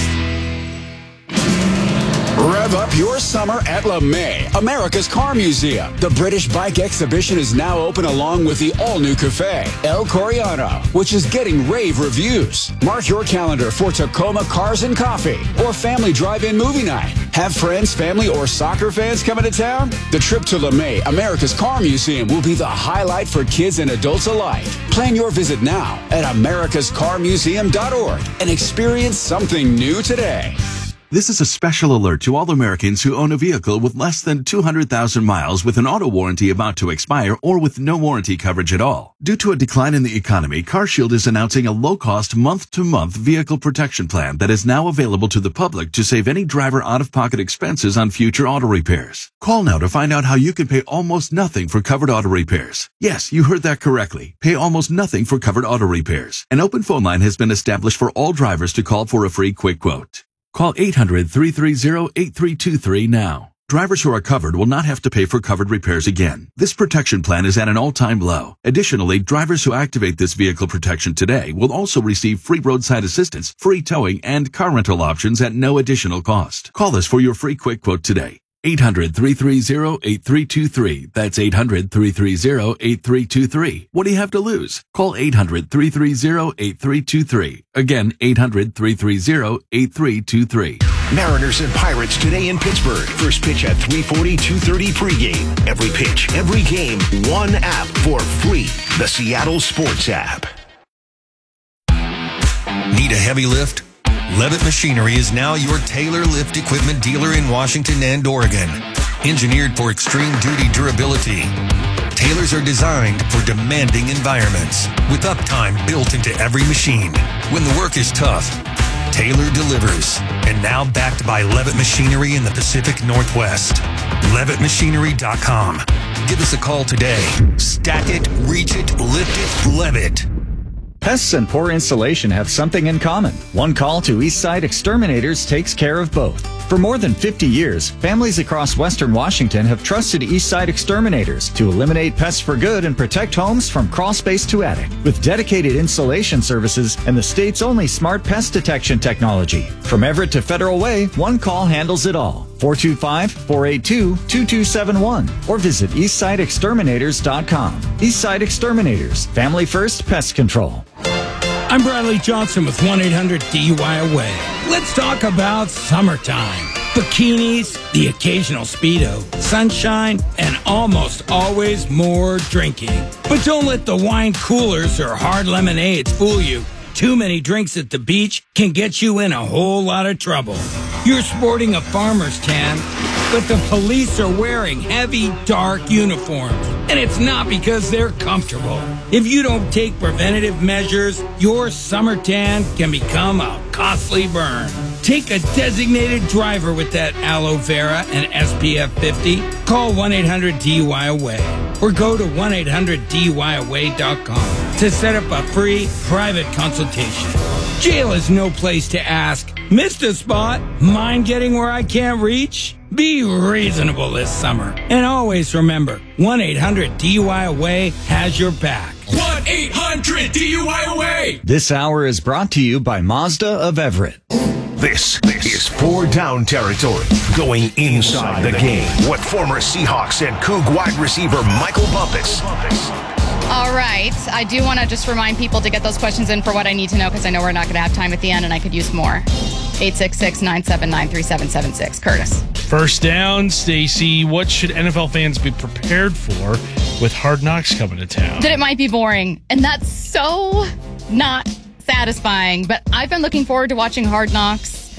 Rev up your summer at LeMay, America's Car Museum. The British Bike Exhibition is now open along with the all-new cafe, El Coriano, which is getting rave reviews. Mark your calendar for Tacoma Cars and Coffee or family drive-in movie night. Have friends, family, or soccer fans coming to town? The trip to LeMay, America's Car Museum will be the highlight for kids and adults alike. Plan your visit now at americascarmuseum.org and experience something new today. This is a special alert to all Americans who own a vehicle with less than 200,000 miles with an auto warranty about to expire or with no warranty coverage at all. Due to a decline in the economy, CarShield is announcing a low-cost month-to-month vehicle protection plan that is now available to the public to save any driver out-of-pocket expenses on future auto repairs. Call now to find out how you can pay almost nothing for covered auto repairs. Yes, you heard that correctly. Pay almost nothing for covered auto repairs. An open phone line has been established for all drivers to call for a free quick quote. Call 800-330-8323 now. Drivers who are covered will not have to pay for covered repairs again. This protection plan is at an all-time low. Additionally, drivers who activate this vehicle protection today will also receive free roadside assistance, free towing, and car rental options at no additional cost. Call us for your free quick quote today. 800-330-8323. That's 800-330-8323. What do you have to lose? Call 800-330-8323. Again, 800-330-8323. Mariners and Pirates today in Pittsburgh. First pitch at 3:40, 2:30 pregame. Every pitch, every game, one app for free. The Seattle Sports app. Need a heavy lift? Levitt Machinery is now your Taylor lift equipment dealer in Washington and Oregon. Engineered for extreme duty durability, Taylors are designed for demanding environments with uptime built into every machine. When the work is tough, Taylor delivers. And now backed by Levitt Machinery in the Pacific Northwest. LevittMachinery.com. Give us a call today. Stack it, reach it, lift it, Levitt. Pests and poor insulation have something in common. One call to Eastside Exterminators takes care of both. For more than 50 years, families across Western Washington have trusted Eastside Exterminators to eliminate pests for good and protect homes from crawl space to attic. With dedicated insulation services and the state's only smart pest detection technology. From Everett to Federal Way, one call handles it all. 425-482-2271 or visit EastsideExterminators.com. Eastside Exterminators, family first pest control. I'm Bradley Johnson with 1-800-DUI-AWAY. Let's talk about summertime. Bikinis, the occasional Speedo, sunshine, and almost always more drinking. But don't let the wine coolers or hard lemonades fool you. Too many drinks at the beach can get you in a whole lot of trouble. You're sporting a farmer's tan, but the police are wearing heavy, dark uniforms. And it's not because they're comfortable. If you don't take preventative measures, your summer tan can become a costly burn. Take a designated driver with that aloe vera and SPF 50. Call 1-800-DUI-AWAY or go to 1-800-DUI-AWAY.com to set up a free private consultation. Jail is no place to ask, missed a spot? Mind getting where I can't reach? Be reasonable this summer. And always remember, 1-800-DUI-AWAY has your back. 1-800-DUI-AWAY! This hour is brought to you by Mazda of Everett. This is 4 down territory, going inside the game with former Seahawks and Coug wide receiver Michael Bumpus. All right. I do want to just remind people to get those questions in for what I need to know, because I know we're not going to have time at the end and I could use more. 866-979-3776. Curtis. First down, Stacey. What should NFL fans be prepared for with Hard Knocks coming to town? That it might be boring. And that's so not satisfying. But I've been looking forward to watching Hard Knocks.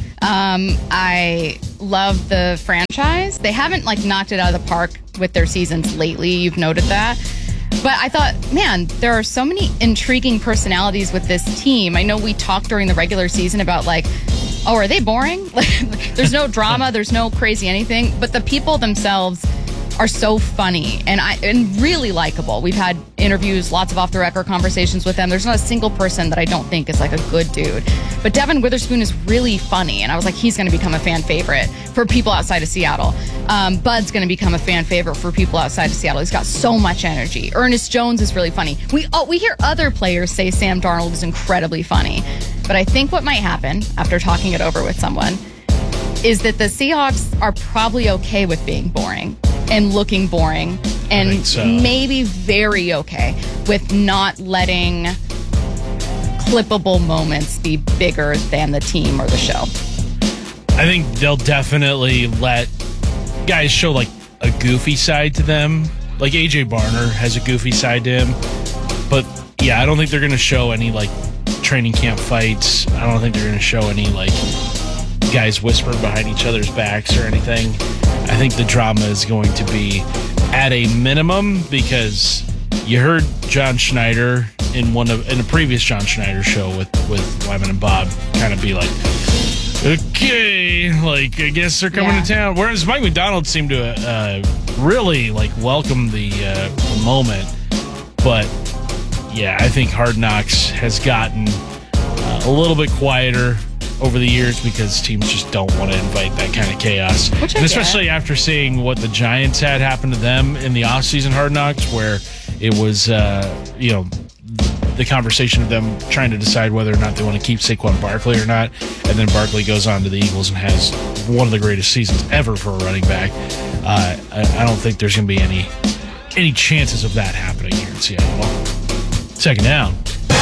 I love the franchise. They haven't knocked it out of the park with their seasons lately. You've noted that. But I thought, man, there are so many intriguing personalities with this team. I know we talked during the regular season about oh, are they boring? There's no drama, there's no crazy anything, but the people themselves are so funny and really likable. We've had interviews, lots of off-the-record conversations with them. There's not a single person that I don't think is a good dude. But Devin Witherspoon is really funny, and I was he's going to become a fan favorite for people outside of Seattle. Bud's going to become a fan favorite for people outside of Seattle. He's got so much energy. Ernest Jones is really funny. We hear other players say Sam Darnold is incredibly funny. But I think what might happen, after talking it over with someone, is that the Seahawks are probably okay with being boring and looking boring, and maybe very okay with not letting clippable moments be bigger than the team or the show. I think they'll definitely let guys show a goofy side to them. AJ Barner has a goofy side to him. But yeah, I don't think they're going to show any training camp fights. I don't think they're going to show any guys whispering behind each other's backs or anything. I think the drama is going to be at a minimum, because you heard John Schneider in a previous John Schneider show with Wyman and Bob kind of be okay, I guess they're coming to town. Whereas Mike McDonald seemed to really welcome the moment. But yeah, I think Hard Knocks has gotten a little bit quieter over the years because teams just don't want to invite that kind of chaos. And especially after seeing what the Giants had happen to them in the offseason Hard Knocks, where it was, the conversation of them trying to decide whether or not they want to keep Saquon Barkley or not. And then Barkley goes on to the Eagles and has one of the greatest seasons ever for a running back. I don't think there's going to be any chances of that happening here in Seattle. Second down.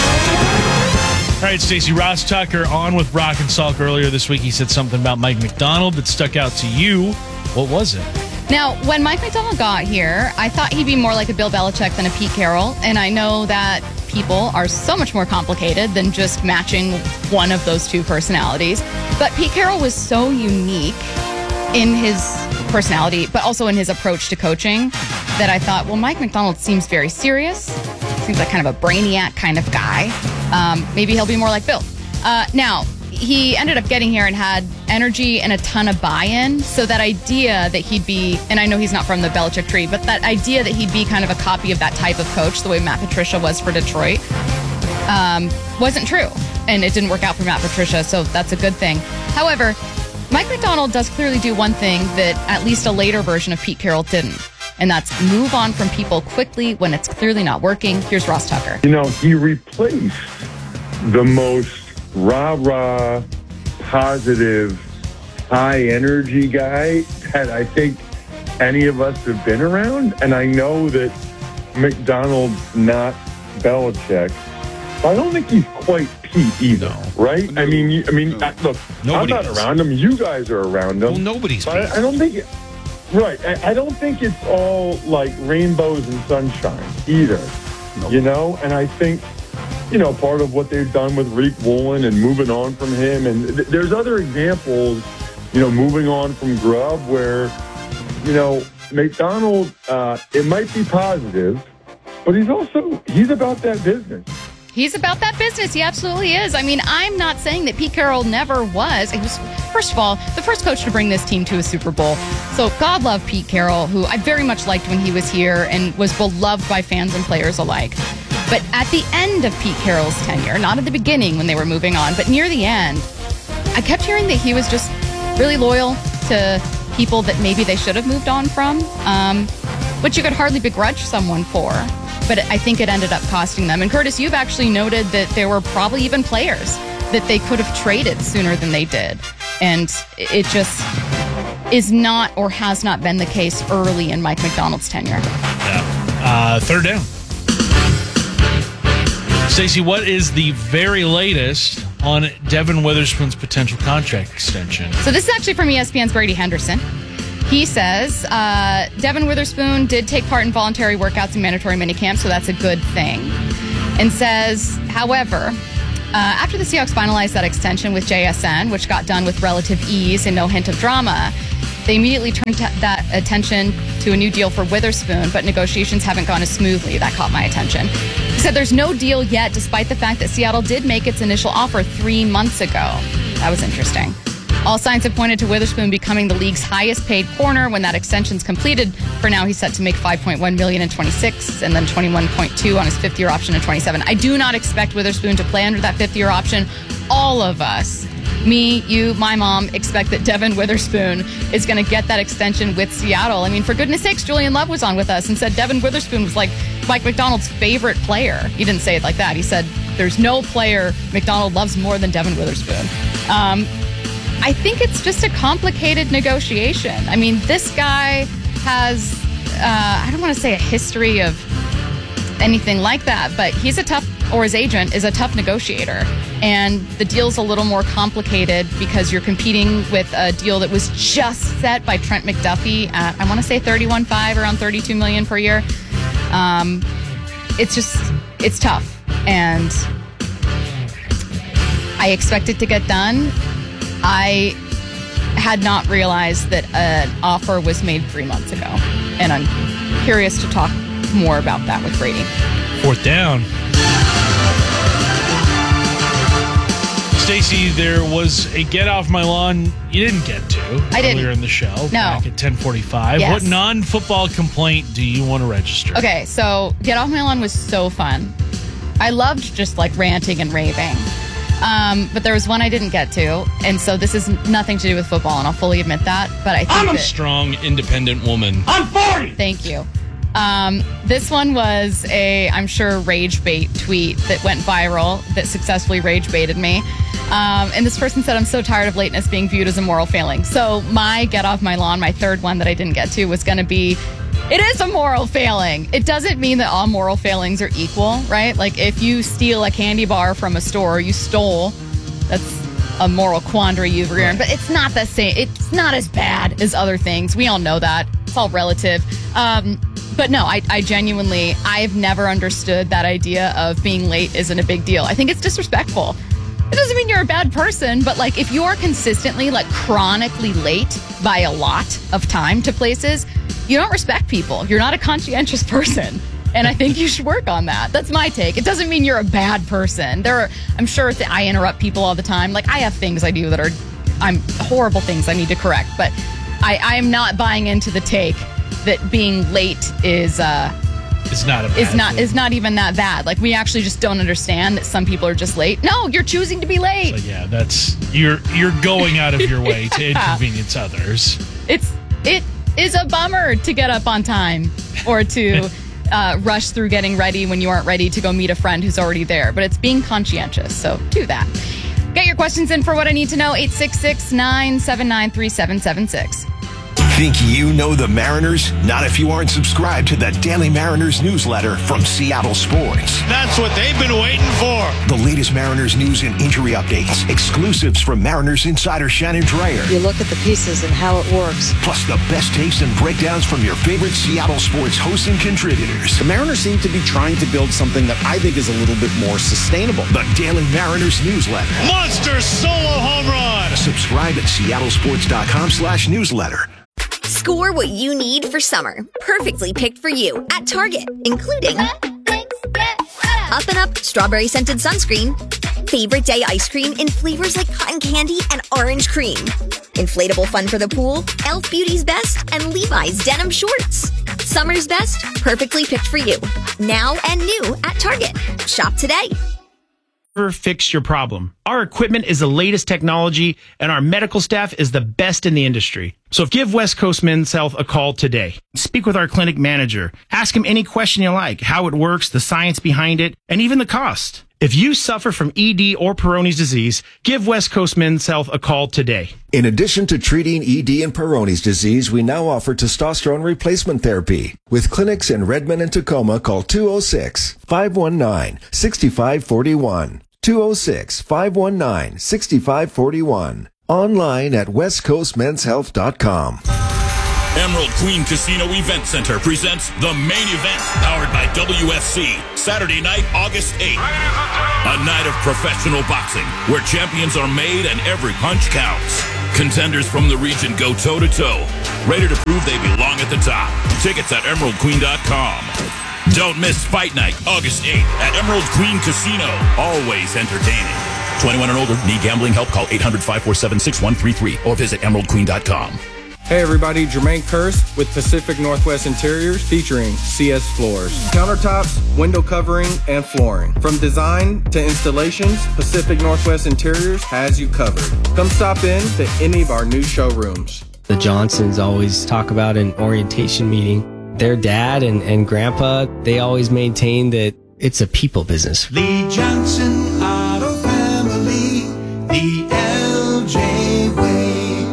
All right, Stacey, Ross Tucker on with Brock and Salk earlier this week. He said something about Mike McDonald that stuck out to you. What was it? Now, when Mike McDonald got here, I thought he'd be more like a Bill Belichick than a Pete Carroll. And I know that people are so much more complicated than just matching one of those two personalities. But Pete Carroll was so unique in his personality, but also in his approach to coaching, that I thought, well, Mike McDonald seems very serious. Seems like kind of a brainiac kind of guy. Maybe he'll be more like Bill. Now, he ended up getting here and had energy and a ton of buy-in. So that idea that he'd be, and I know he's not from the Belichick tree, but that idea that he'd be kind of a copy of that type of coach, the way Matt Patricia was for Detroit, wasn't true. And it didn't work out for Matt Patricia, so that's a good thing. However, Mike McDonald does clearly do one thing that at least a later version of Pete Carroll didn't. And that's move on from people quickly when it's clearly not working. Here's Ross Tucker. He replaced the most rah-rah, positive, high-energy guy that I think any of us have been around. And I know that McDonald's not Belichick. I don't think he's quite Pete either, right? I mean, look, I'm not around him. You guys are around him. Well, nobody's Pete. I don't think... Right. I don't think it's all rainbows and sunshine either, And I think, part of what they've done with Rick Woolen and moving on from him. And there's other examples, moving on from Grubb where, McDonald, it might be positive, but he's about that business. He's about that business. He absolutely is. I mean, I'm not saying that Pete Carroll never was. He was, first of all, the first coach to bring this team to a Super Bowl. So God love Pete Carroll, who I very much liked when he was here and was beloved by fans and players alike. But at the end of Pete Carroll's tenure, not at the beginning when they were moving on, but near the end, I kept hearing that he was just really loyal to people that maybe they should have moved on from, which you could hardly begrudge someone for. But I think it ended up costing them. And Curtis, you've actually noted that there were probably even players that they could have traded sooner than they did. And it just is not or has not been the case early in Mike McDonald's tenure. Yeah. Third down. Stacey, what is the very latest on Devin Witherspoon's potential contract extension? So this is actually from ESPN's Brady Henderson. He says Devin Witherspoon did take part in voluntary workouts and mandatory minicamp, so that's a good thing. And says, however, after the Seahawks finalized that extension with JSN, which got done with relative ease and no hint of drama, they immediately turned that attention to a new deal for Witherspoon, but negotiations haven't gone as smoothly. That caught my attention. He said there's no deal yet, despite the fact that Seattle did make its initial offer 3 months ago. That was interesting. All signs have pointed to Witherspoon becoming the league's highest paid corner when that extension's completed. For now, he's set to make $5.1 million in 26 and then $21.2 on his fifth-year option in 27. I do not expect Witherspoon to play under that fifth-year option. All of us, me, you, my mom, expect that Devin Witherspoon is going to get that extension with Seattle. I mean, for goodness sakes, Julian Love was on with us and said Devin Witherspoon was like Mike McDonald's favorite player. He didn't say it like that. He said there's no player McDonald loves more than Devin Witherspoon. I think it's just a complicated negotiation. I mean, this guy has, I don't want to say a history of anything like that, but he's a tough, or his agent is a tough negotiator. And the deal's a little more complicated because you're competing with a deal that was just set by Trent McDuffie at, I want to say 31.5, around $32 million per year. It's tough. And I expect it to get done. I had not realized that an offer was made 3 months ago. And I'm curious to talk more about that with Brady. Fourth down. Stacey, there was a get off my lawn you didn't get to earlier in the show. No. Back at 10:45. Yes. What non-football complaint do you want to register? Okay, so Get Off My Lawn was so fun. I loved just like ranting and raving. But there was one I didn't get to, and so this is nothing to do with football, and I'll fully admit that. But I think I'm a strong, independent woman. I'm 40! Thank you. This one was I'm sure, rage bait tweet that went viral that successfully rage baited me. And this person said, I'm so tired of lateness being viewed as a moral failing. So my Get Off My Lawn, my third one that I didn't get to, was going to be, it is a moral failing. It doesn't mean that all moral failings are equal, right? Like if you steal a candy bar from a store, you stole, that's a moral quandary you've earned, but it's not the same. It's not as bad as other things. We all know that. It's all relative. But no, I genuinely, I've never understood that idea of being late isn't a big deal. I think it's disrespectful. It doesn't mean you're a bad person, but like if you're consistently, like chronically late by a lot of time to places, you don't respect people. You're not a conscientious person. And I think you should work on that. That's my take. It doesn't mean you're a bad person. I'm sure that I interrupt people all the time. Like I have things I do that are horrible things I need to correct, but I'm not buying into the take that being late is not even that bad. Like we actually just don't understand that some people are just late. No, you're choosing to be late. So yeah, that's you're going out of your way to inconvenience others. It is a bummer to get up on time or to rush through getting ready when you aren't ready to go meet a friend who's already there. But it's being conscientious, so do that. Get your questions in for What I Need to Know, 866-979-3776. Think you know the Mariners? Not if you aren't subscribed to the Daily Mariners newsletter from Seattle Sports. That's what they've been waiting for. The latest Mariners news and injury updates, exclusives from Mariners insider Shannon Dreyer. You look at the pieces and how it works. Plus the best takes and breakdowns from your favorite Seattle sports hosts and contributors. The Mariners seem to be trying to build something that I think is a little bit more sustainable. The Daily Mariners newsletter. Monster solo home run. Subscribe at seattlesports.com/newsletter. Score what you need for summer. Perfectly picked for you at Target, including Up and Up Strawberry Scented Sunscreen, Favorite Day Ice Cream in flavors like cotton candy and orange cream, Inflatable Fun for the Pool, Elf Beauty's Best, and Levi's Denim Shorts. Summer's best, perfectly picked for you. Now and new at Target. Shop today. Fix your problem. Our equipment is the latest technology, and our medical staff is the best in the industry. So give West Coast Men's Health a call today. Speak with our clinic manager. Ask him any question you like, how it works, the science behind it, and even the cost. If you suffer from ED or Peyronie's disease, give West Coast Men's Health a call today. In addition to treating ED and Peyronie's disease, we now offer testosterone replacement therapy. With clinics in Redmond and Tacoma, call 206-519-6541. 206-519-6541. Online at westcoastmenshealth.com. Emerald Queen Casino Event Center presents the main event, powered by WFC, Saturday night, August 8th. A night of professional boxing, where champions are made and every punch counts. Contenders from the region go toe-to-toe, ready to prove they belong at the top. Tickets at emeraldqueen.com. Don't miss Fight Night, August 8th at Emerald Queen Casino. Always entertaining. 21 and older. Need gambling help? Call 800-547-6133 or visit emeraldqueen.com. Hey everybody, Jermaine Kurth with Pacific Northwest Interiors, featuring CS Floors. Countertops, window covering, and flooring. From design to installations, Pacific Northwest Interiors has you covered. Come stop in to any of our new showrooms. The Johnsons always talk about an orientation meeting. Their dad and grandpa, they always maintain that it's a people business. Lee Johnson Auto Family, the LJ way.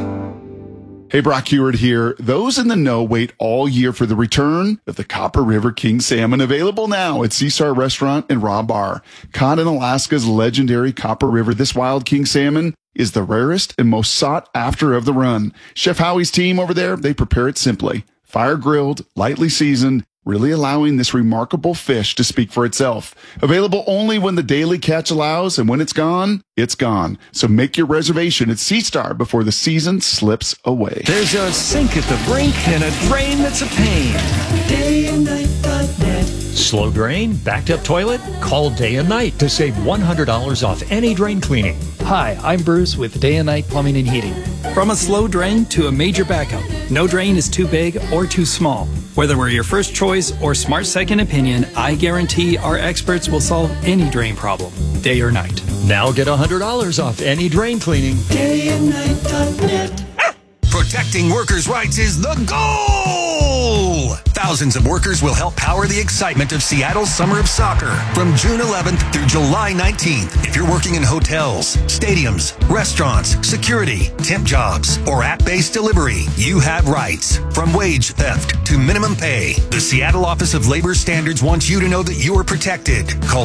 Hey, Brock Heward here. Those in the know wait all year for the return of the Copper River King Salmon, available now at Seastar Restaurant and Raw Bar. Caught in Alaska's legendary Copper River, this wild king salmon is the rarest and most sought after of the run. Chef Howie's team over there, they prepare it simply. Fire grilled, lightly seasoned, really allowing this remarkable fish to speak for itself. Available only when the daily catch allows, and when it's gone, it's gone. So make your reservation at Seastar before the season slips away. There's a sink at the brink and a drain that's a pain. DayandNight.net. Slow drain? Backed up toilet? Call Day and Night to save $100 off any drain cleaning. Hi, I'm Bruce with Day and Night Plumbing and Heating. From a slow drain to a major backup, no drain is too big or too small. Whether we're your first choice or smart second opinion, I guarantee our experts will solve any drain problem, day or night. Now get $100 off any drain cleaning. DayandNight.net. Protecting workers' rights is the goal! Thousands of workers will help power the excitement of Seattle's Summer of Soccer from June 11th through July 19th. If you're working in hotels, stadiums, restaurants, security, temp jobs, or app-based delivery, you have rights. From wage theft to minimum pay, the Seattle Office of Labor Standards wants you to know that you are protected. Call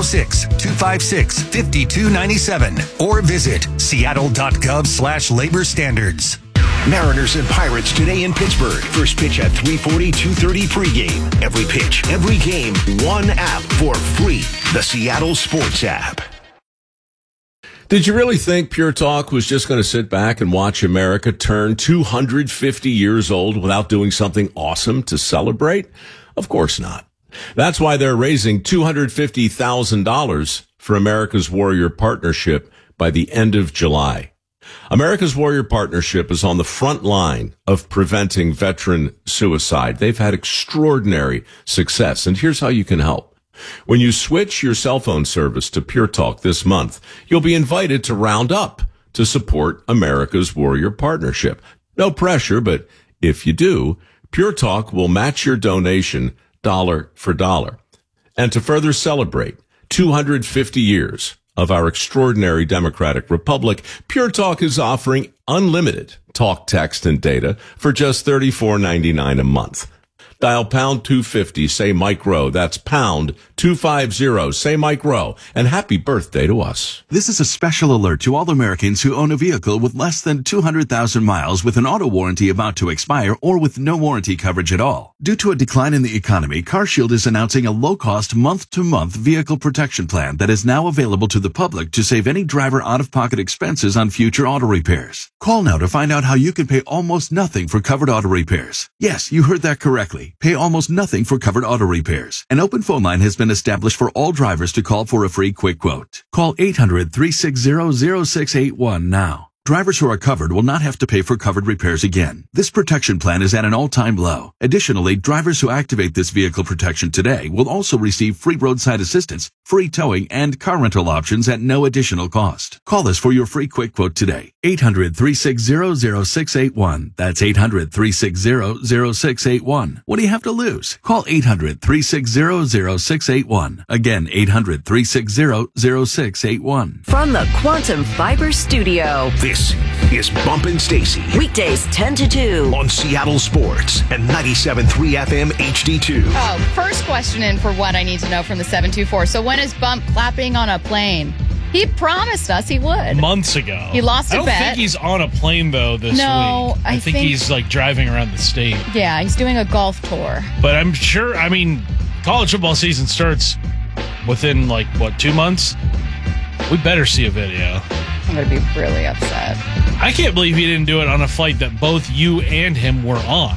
206-256-5297 or visit seattle.gov/labor standards. Mariners and Pirates today in Pittsburgh. First pitch at 3:40, 2:30 pregame. Every pitch, every game, one app for free. The Seattle Sports app. Did you really think Pure Talk was just going to sit back and watch America turn 250 years old without doing something awesome to celebrate? Of course not. That's why they're raising $250,000 for America's Warrior Partnership by the end of July. America's Warrior Partnership is on the front line of preventing veteran suicide. They've had extraordinary success, and here's how you can help. When you switch your cell phone service to Pure Talk this month, you'll be invited to round up to support America's Warrior Partnership. No pressure, but if you do, Pure Talk will match your donation dollar for dollar. And to further celebrate 250 years of our extraordinary democratic republic, Pure Talk is offering unlimited talk, text, and data for just $34.99 a month. Dial pound 250, say Mike Rowe. That's pound 250, say Mike Rowe. And happy birthday to us. This is a special alert to all Americans who own a vehicle with less than 200,000 miles with an auto warranty about to expire or with no warranty coverage at all. Due to a decline in the economy, CarShield is announcing a low-cost month-to-month vehicle protection plan that is now available to the public to save any driver out-of-pocket expenses on future auto repairs. Call now to find out how you can pay almost nothing for covered auto repairs. Yes, you heard that correctly. Pay almost nothing for covered auto repairs. An open phone line has been established for all drivers to call for a free quick quote. Call 800-360-0681 now. Drivers who are covered will not have to pay for covered repairs again. This protection plan is at an all-time low. Additionally, drivers who activate this vehicle protection today will also receive free roadside assistance, free towing, and car rental options at no additional cost. Call us for your free quick quote today. 800-360-0681. That's 800-360-0681. What do you have to lose? Call 800-360-0681. Again, 800-360-0681. From the Quantum Fiber Studio. This is Bumpin' Stacy. Weekdays 10 to 2. On Seattle Sports and 97.3 FM HD2. Oh, first question in for what I need to know from the 724. So when is Bump clapping on a plane? He promised us he would. Months ago. He lost a bet. I don't think he's on a plane, though, this week. I think he's, driving around the state. Yeah, he's doing a golf tour. But I'm sure, college football season starts within, 2 months? We better see a video. I'm going to be really upset. I can't believe he didn't do it on a flight that both you and him were on.